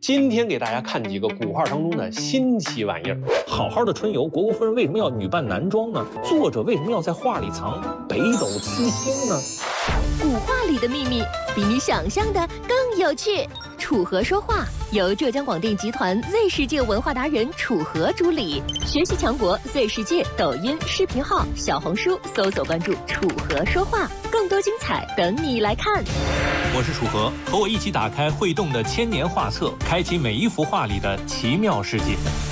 今天给大家看几个古画当中的新奇玩意儿。 好好的春游，虢国夫人为什么要女扮男装呢？作者为什么要在画里藏北斗七星呢？ 古画里的秘密比你想象的更有趣。楚河说话由浙江广电集团 Z 世界文化达人楚河主理，学习强国 Z 世界抖音视频号、小红书搜索关注楚河说话，更多精彩等你来看。 我是楚河，和我一起打开会动的千年画册，开启每一幅画里的奇妙世界。